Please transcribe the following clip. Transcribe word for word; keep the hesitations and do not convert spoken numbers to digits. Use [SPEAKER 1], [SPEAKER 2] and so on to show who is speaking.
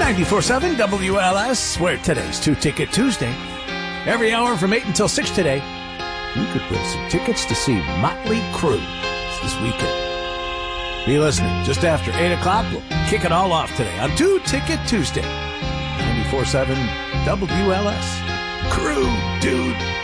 [SPEAKER 1] ninety-four point seven W L S, where today's Two-Ticket Tuesday. Every hour from eight until six today, you could win some tickets to see Motley Crue this weekend. Be listening just after eight o'clock. We'll kick it all off today on Two-Ticket Tuesday. ninety-four point seven W L S. Crew, dude.